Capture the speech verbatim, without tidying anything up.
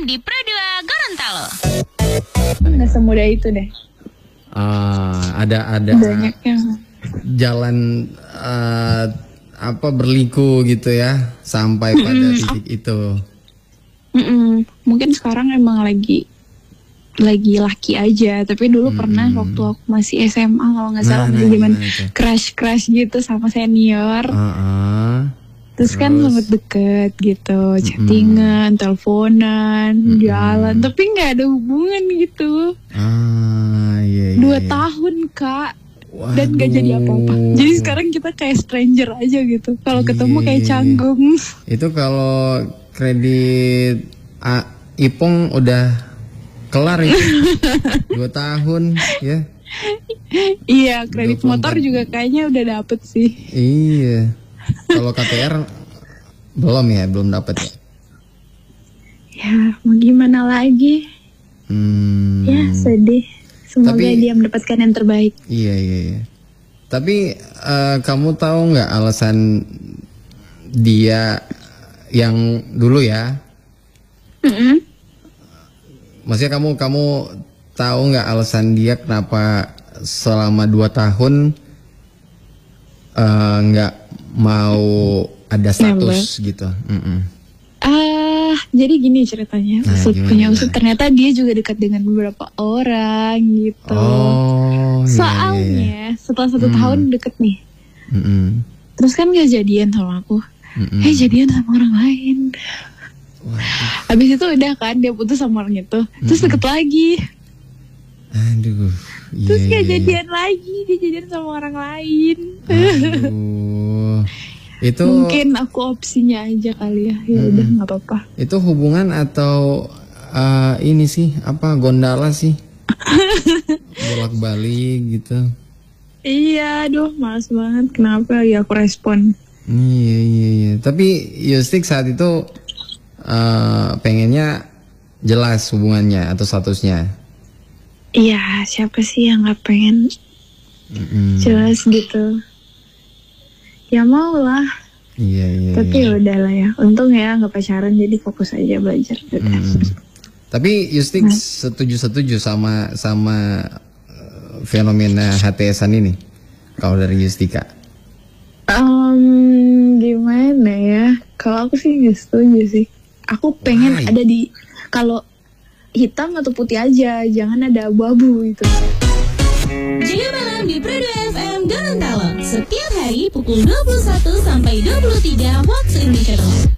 di Pro dua Gorontalo. Nggak semudah itu deh. Uh, ada ada Banyak yang jalan uh, apa berliku gitu ya sampai pada Mm-mm. titik itu. Mm-mm. Mungkin sekarang emang lagi lagi laki aja, tapi dulu Mm-mm. pernah waktu aku masih S M A kalau nggak salah, Nah, masih nah, zaman gimana tuh? crush-crush gitu sama senior. Uh-uh. Terus, kan Terus? sempet deket gitu, chattingan, teleponan, Mm-mm. jalan, tapi nggak ada hubungan gitu. Ah, iya, iya, Dua iya. tahun kak, dan nggak jadi Waduh. apa-apa. Jadi sekarang kita kayak stranger aja gitu. Kalau ketemu Iya, kayak iya, iya. canggung. Itu kalau kredit A, Ipong udah kelar itu dua tahun ya. Iya, kredit dua puluh motor empat. juga kayaknya udah dapet sih. Iya. Kalau K T R belum ya, belum dapat ya. Ya, mau gimana lagi? Hmm. Ya, sedih. Semoga Tapi- dia mendapatkan yang terbaik. Iya, iya, iya. Tapi eh, kamu tahu nggak alasan dia yang dulu ya? Mm-mm. Maksudnya kamu kamu tahu nggak alasan dia kenapa selama dua tahun eh, nggak mau ada status gitu? Mm-mm. Ah, jadi gini ceritanya. Nah, Usut gimana, punya gimana? usut, ternyata dia juga dekat dengan beberapa orang gitu. Oh, iya, iya, iya. Soalnya setelah satu Hmm. tahun deket nih, Mm-mm. terus kan gak jadian sama aku. Mm-mm. Eh jadian sama orang lain. Waduh. Habis itu udah kan dia putus sama orang itu, terus deket lagi. Aduh. Iya, Terus iya, kayak iya. jadian lagi, dia jadian sama orang lain. Aduh. Itu Mungkin aku opsinya aja kali ya. Ya udah nggak apa-apa. itu hubungan atau eh, ini sih apa gondala sih? Bolak-balik gitu. Iya, aduh males banget. Kenapa ya aku respon? Iya, iya, iya. Tapi Yustik saat itu eh, pengennya jelas hubungannya atau statusnya. Iya, siapa sih yang nggak pengen Mm-mm. jelas gitu? Ya mau lah. Iya, iya. Tapi iya. ya udahlah ya. Untung ya nggak pacaran, jadi fokus aja belajar. Udah. Mm. Tapi Yustik setuju-setuju sama sama eh, fenomena H T S-an ini. Kalau dari Yustika. Em, gimana ya? Kalau aku sih nggak setuju sih. Aku pengen Why? ada di kalau hitam atau putih aja, jangan ada abu-abu gitu. Jaga malam di Pro dua F M Gorontalo. Setiap hari pukul dua puluh satu sampai dua puluh tiga waktu Indonesia Tengah.